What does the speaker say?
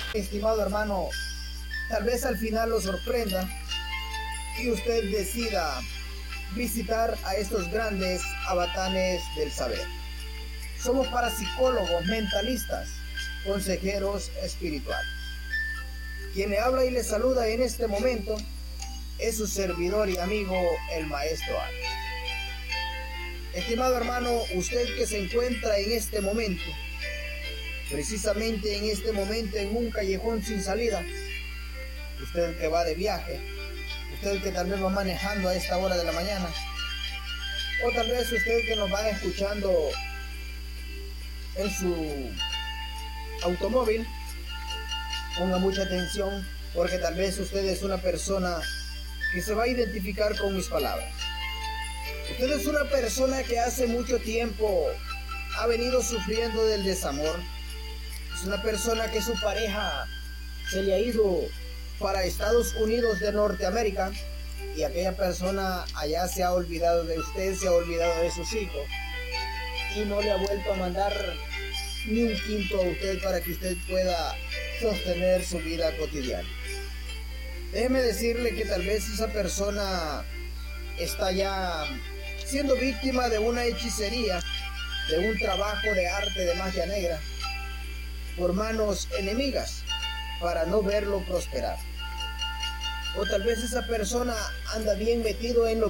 Estimado hermano, tal vez al final lo sorprenda y usted decida visitar a estos grandes abatanes del saber. Somos parapsicólogos, mentalistas, consejeros espirituales. Quien le habla y le saluda en este momento es su servidor y amigo, el Maestro Alex. Estimado hermano, usted que se encuentra en este momento, precisamente en este momento en un callejón sin salida, usted que va de viaje, usted que tal vez va manejando a esta hora de la mañana, o tal vez usted que nos va escuchando en su automóvil, ponga mucha atención porque tal vez usted es una persona que se va a identificar con mis palabras. Usted es una persona que hace mucho tiempo ha venido sufriendo del desamor. Es una persona que su pareja se le ha ido para Estados Unidos de Norteamérica y aquella persona allá se ha olvidado de usted, se ha olvidado de sus hijos y no le ha vuelto a mandar ni un quinto a usted para que usted pueda sostener su vida cotidiana. Déjeme decirle que tal vez esa persona está ya siendo víctima de una hechicería, de un trabajo de arte de magia negra por manos enemigas para no verlo prosperar. O tal vez esa persona anda bien metido en lo